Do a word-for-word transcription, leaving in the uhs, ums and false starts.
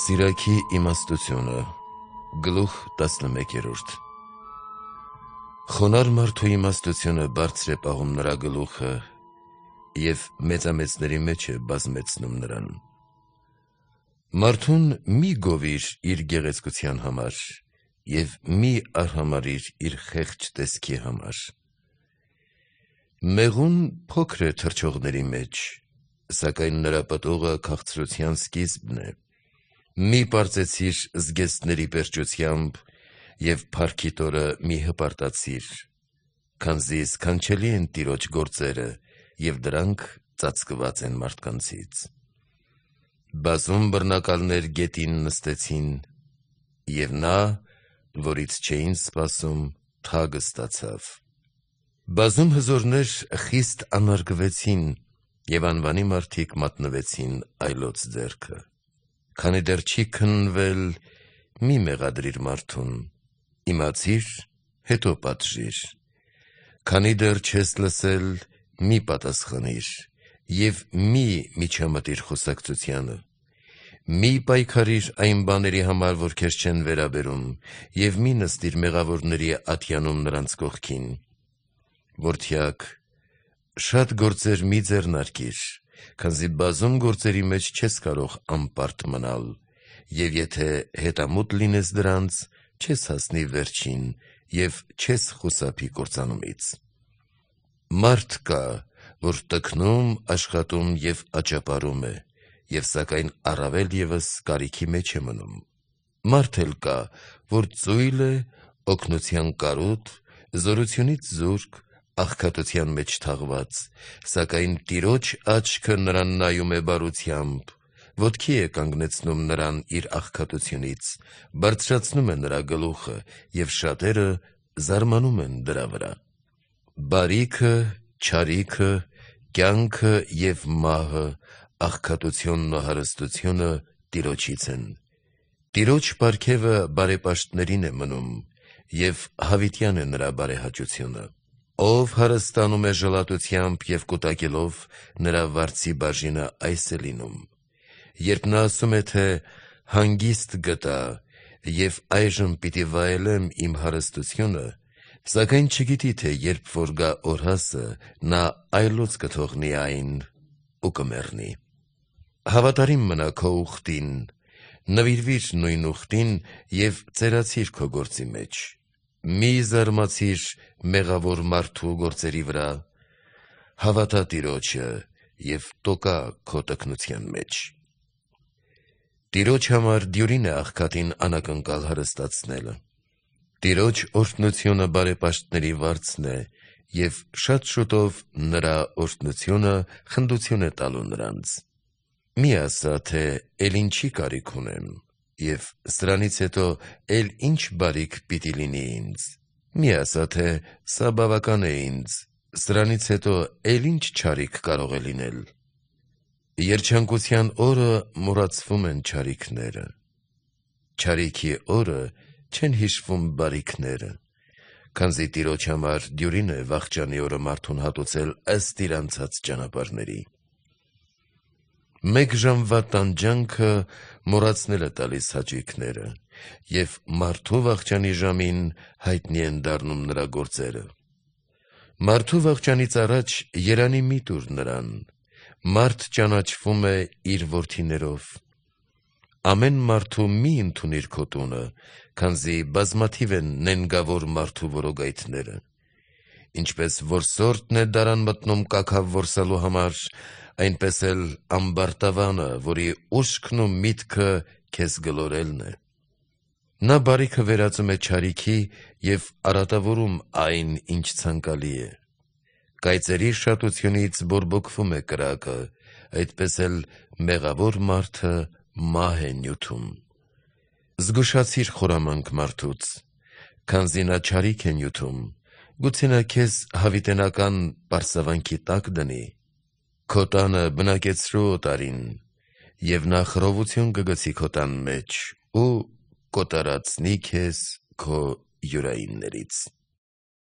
Սիրակի իմաստությունը գլուխ տասնմեկերորդ Խոնար մարդու իմաստությունը բարձր է պահում նրա գլուխը և մեծամեծների մեջ է բազմեցնում նրան։ Մարդուն մի գովիր իր գեղեցկության համար և մի արհամարհիր իր խեղճ տեսքի համար։ Մեղուն փոքր է թռչողների մեջ, սակայն նրա պտուղը քաղցրության սկիզբն է։ Մի պարծեցիր զգեստների պերճությամբ և փառքիդ օրը մի հպարտացիր, քանզի սքանչելի են Տիրոջ գործերը և դրանք ծածկված են մարդկանցից։ Բազում բռնակալներ գետին նստեցին, և նա, որից չէին սպասում, թագը ստացավ։ Բազում հզորներ խիստ անարգվեցին, և անվանի մարդիկ մատնվեցին այլոց ձեռքը։ Քանի դեռ չի քննվել, մի մեղադրիր մարդուն, իմացիր, հետո պատժիր։ Քանի դեռ չես լսել, մի պատասխանիր և մի միջամտիր խոսակցությանը։ Մի պայքարիր այն բաների համար, որ քեզ չեն վերաբերում, և մի նստիր մեղավորների ատյանում նրանց կողքին։ Որդյակ, շատ գործեր մի ձեռնարկիր, քանզի բազում գործերի մեջ չես կարող անպարտ մնալ, և եթե հետամուտ լինես դրանց, չես հասնի վերջին և չես խուսափի կործանումից։ Մարդ կա, որ տքնում, աշխատում և աճապարում է, և սակայն առավել ևս կարիքի մեջ է մնում։ Մարդ էլ կա, որ ծույլ է, օգնության կարոտ, զորությունից զուրկ, աղքատության մեջ թաղված, սակայն Տիրոջ աչքը նրան նայում է բարությամբ, ոտքի է կանգնեցնում նրան իր աղքատությունից, բարձրացնում է նրա գլուխը, և շատերը զարմանում են դրա վրա։ Բարիքը, չարիքը, կյանքը և մահը, աղքատությունն ու հարստությունը Տիրոջից են։ Տիրոջ պարգևը բարեպաշտներին է մնում, և հավիտյան է նրա բարեհաճությունը։ Ով հարստանում է ժլատությամբ և կուտակելով, նրա վարձի բաժինը այս է լինում։ Երբ նա ասում է, թե հանգիստ գտա, և այժմ պիտի վայելեմ իմ հարստությունը, սակայն չգիտի, թե երբ որ գա օրհասը, նա այլոց կթողնի այն ու կմեռնի։ Հավատարիմ մնա քո ուխտին, նվիրվիր նույն ուխտին և ծերացիր քո գործի մեջ։ Մի զարմացիր մեղավոր մարդու գործերի վրա, հավատա Տիրոջը և տոկա քո տքնության մեջ։ Տիրոջ համար դյուրին է աղքատին անակնկալ հարստացնելը։ Տիրոջ օրհնությունը բարեպաշտների վարձն է, և շատ շուտով նրա օրհնությունը խնդություն է տալու նրանց։ Մի ասա, թե «Էլ ինչի կարիք ունեմ» և «Սրանից հետո էլ ինչ բարիք պիտի լինի ինձ»։ Մի ասա, թե «Սա բավական է ինձ», «Սրանից հետո էլ ինչ չարիք կարող է լինել»։ Երջանկության օրը մոռացվում են չարիքները, չարիքի օրը չեն հիշվում բարիքները, քանզի Տիրոջ համար դյուրին է վախճանի օրը մարդուն հատուցել ըստ իր անցած ճանապարհների։ Մեկ ժամվա տանջանքը մոռացնել է տալիս հաճույքները, և մարդու վախճանի ժամին հայտնի են դառնում նրա գործերը։ Մարդու վախճանից առաջ երանի մի տուր նրան, մարդ ճանաչվում է իր որդիներով։ Ամեն մարդու մի ընդունիր քո տունը, քանզի բազմաթիվ են նենգավոր մարդու որոգայթները։ Ինչպես որսորդն է դարան մտնում կաքավ որսալու համար, այնպես էլ ամբարտավանը, որի ուշքն ու միտքը քեզ գլորելն է։ Նա բարիքը վերածում է չարիքի և արատավորում այն, ինչ ցանկալի է։ Կայծերի շատությունից բորբոքվում է կրակը, այդպես էլ մեղավոր մարդը մահ է նյութում։ Զգուշացիր խորամանկ մարդուց, քանզի նա չարիք է նյութում, գուցե նա քեզ հավիտենական պարսավանքի տակ դնի։ Քո տանը բնակեցրու օտարին, և նա խռովություն կգցի քո տան մեջ ու կոտորածնի քեզ քո յուրայիններից։